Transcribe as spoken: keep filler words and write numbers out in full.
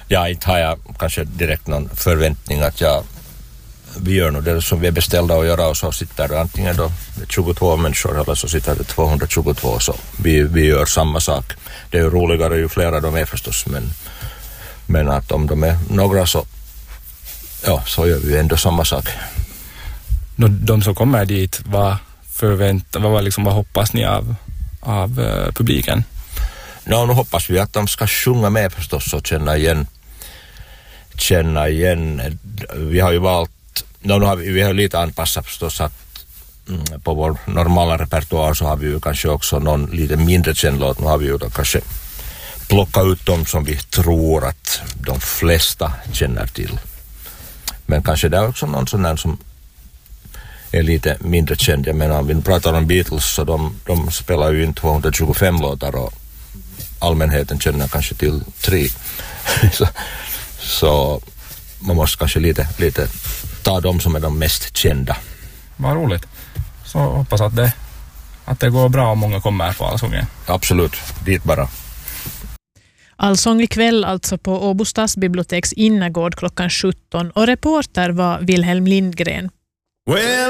Ja, inte har jag kanske direkt någon förväntning att jag vi gör nog det som vi är beställda att göra, och så sitter det antingen då tjugotvå människor eller så sitter det tvåhundratjugotvå, så vi, vi gör samma sak. Det är ju roligare ju flera de är förstås, men, men att om de är några så ja, så gör vi ändå samma sak. De, de som kommer dit, vad förväntar, vad, liksom, vad hoppas ni av, av uh, publiken? No, nu hoppas vi att de ska sjunga med förstås och känna igen känna igen. Vi har ju valt no, nu har vi, vi har lite anpassat förstås att mm, på vår normala repertoar så har vi ju kanske också någon lite mindre känd låt. Nu har vi ju då kanske plockat ut dem som vi tror att de flesta känner till. Men kanske det är också någon sån där som är lite mindre känd. Jag menar, om vi pratar om Beatles så de, de spelar ju in tvåhundratjugofem låtar och allmänheten känner kanske till tre. så, så man måste kanske lite, lite ta dem som är de mest kända. Vad roligt. Så hoppas att det, att det går bra om många kommer på Allsången. Absolut, dit bara. Allsång ikväll alltså på Åbo stadsbiblioteks innergård klockan sjutton, och reporter var Wilhelm Lindgren. Well.